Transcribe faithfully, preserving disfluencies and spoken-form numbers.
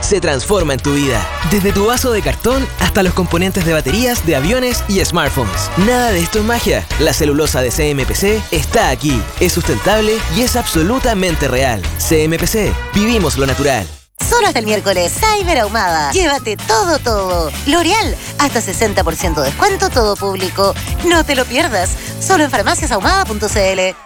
se transforma en tu vida. Desde tu vaso de cartón hasta los componentes de baterías de aviones y smartphones. Nada de esto es magia. La celulosa de C M P C está aquí. Es sustentable y es absolutamente real. C M P C. Vivimos lo natural. Solo hasta el miércoles, Cyber Ahumada. Llévate todo, todo. L'Oreal, hasta sesenta por ciento de descuento, todo público. No te lo pierdas. Solo en farmacias ahumada punto c l.